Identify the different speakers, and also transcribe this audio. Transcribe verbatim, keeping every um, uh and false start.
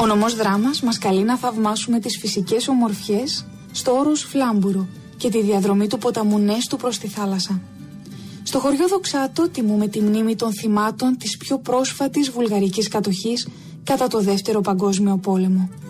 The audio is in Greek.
Speaker 1: νομός δράμας μας καλεί να θαυμάσουμε τις φυσικές ομορφιές στο όρος Φλάμπουρο και τη διαδρομή του ποταμού Νέστου προς τη θάλασσα. Στο χωριό Δοξάτο τιμούμε τη μνήμη των θυμάτων της πιο πρόσφατης βουλγαρικής κατοχής κατά το Δεύτερο Παγκόσμιο Πόλεμο.